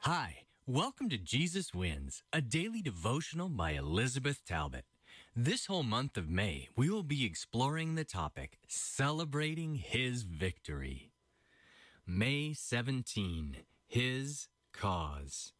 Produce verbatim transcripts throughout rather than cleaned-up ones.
Hi, welcome to Jesus Wins, a daily devotional by Elizabeth Talbot. This whole month of May, we will be exploring the topic, Celebrating His Victory. May seventeenth, His Cause.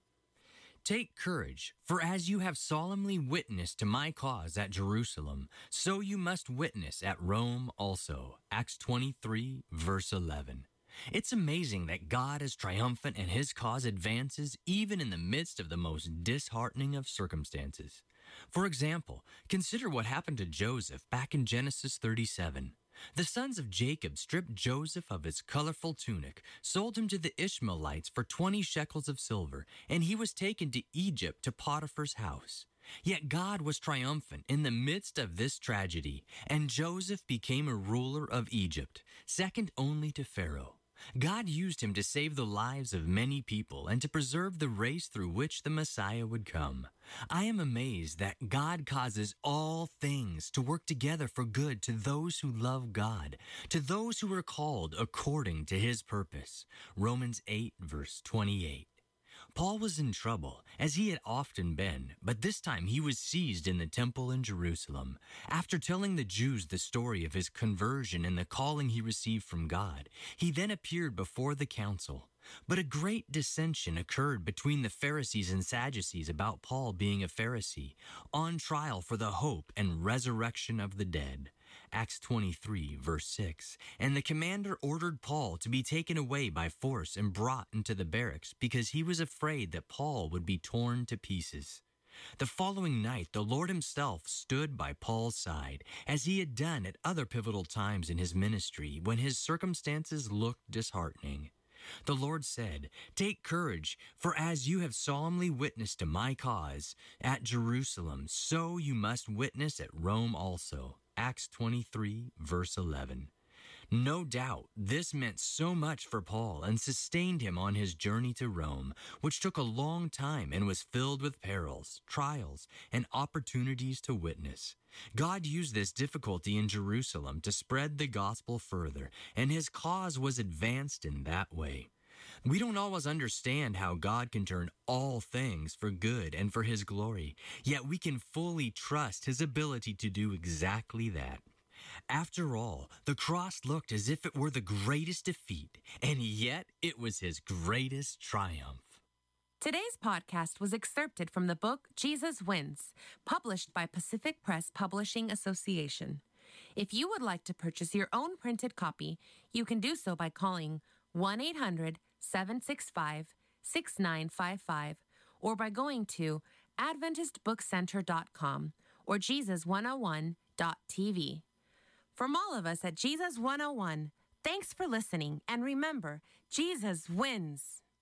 Take courage, for as you have solemnly witnessed to my cause at Jerusalem, so you must witness at Rome also. Acts twenty-three, verse eleven. It's amazing that God is triumphant and His cause advances even in the midst of the most disheartening of circumstances. For example, consider what happened to Joseph back in Genesis thirty-seven. The sons of Jacob stripped Joseph of his colorful tunic, sold him to the Ishmaelites for twenty shekels of silver, and he was taken to Egypt to Potiphar's house. Yet God was triumphant in the midst of this tragedy, and Joseph became a ruler of Egypt, second only to Pharaoh. God used him to save the lives of many people and to preserve the race through which the Messiah would come. I am amazed that God causes all things to work together for good to those who love God, to those who are called according to His purpose. Romans eight, verse twenty-eight. Paul was in trouble, as he had often been, but this time he was seized in the temple in Jerusalem. After telling the Jews the story of his conversion and the calling he received from God, he then appeared before the council. But a great dissension occurred between the Pharisees and Sadducees about Paul being a Pharisee, on trial for the hope and resurrection of the dead. Acts twenty-three, verse six. And the commander ordered Paul to be taken away by force and brought into the barracks because he was afraid that Paul would be torn to pieces. The following night, the Lord Himself stood by Paul's side, as He had done at other pivotal times in his ministry when his circumstances looked disheartening. The Lord said, "Take courage, for as you have solemnly witnessed to my cause at Jerusalem, so you must witness at Rome also." Acts twenty-three, verse eleven. No doubt, this meant so much for Paul and sustained him on his journey to Rome, which took a long time and was filled with perils, trials, and opportunities to witness. God used this difficulty in Jerusalem to spread the gospel further, and His cause was advanced in that way. We don't always understand how God can turn all things for good and for His glory, yet we can fully trust His ability to do exactly that. After all, the cross looked as if it were the greatest defeat, and yet it was His greatest triumph. Today's podcast was excerpted from the book Jesus Wins, published by Pacific Press Publishing Association. If you would like to purchase your own printed copy, you can do so by calling one eight hundred, seven six five, six nine five five or by going to adventist book center dot com or jesus one oh one dot t v. From all of us at Jesus one oh one, thanks for listening, and remember, Jesus wins.